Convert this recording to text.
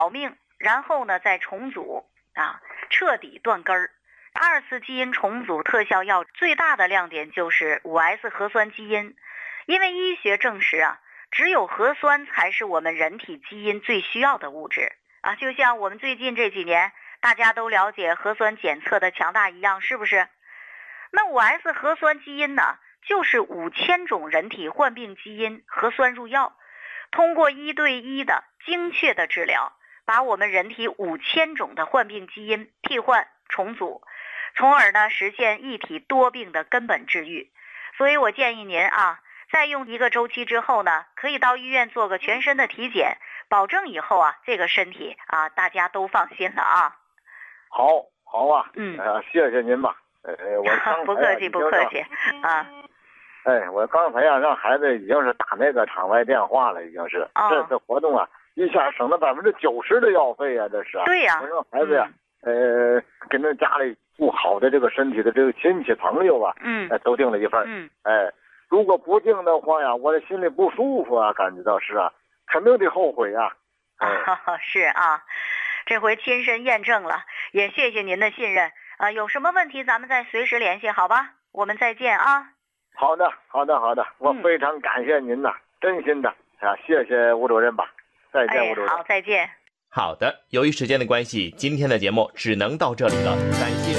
保命，然后呢再重组彻底断根儿。2次基因重组特效药最大的亮点就是 5S 核酸基因，因为医学证实只有核酸才是我们人体基因最需要的物质就像我们最近这几年大家都了解核酸检测的强大一样，是不是？那 5S 核酸基因呢，就是5000种人体患病基因核酸入药，通过1对1的精确的治疗，把我们人体5000种的患病基因替换重组，从而呢实现一体多病的根本治愈。所以我建议您在用1个周期之后呢，可以到医院做个全身的体检，保证以后这个身体大家都放心了好啊，谢谢您吧。我不客气不客气我刚才让孩子已经是打那个场外电话了，已经是这次活动一下省了90%的药费这是对呀， 我让孩子跟着家里不好的这个身体的这个亲戚朋友都订了一份如果不订的话我的心里不舒服感觉到是肯定得后悔是这回亲身验证了，也谢谢您的信任有什么问题咱们再随时联系，好吧？我们再见好的，我非常感谢您真心的谢谢吴主任吧，再见吴主任。 好，再见。 好的，由于时间的关系，今天的节目只能到这里了，感谢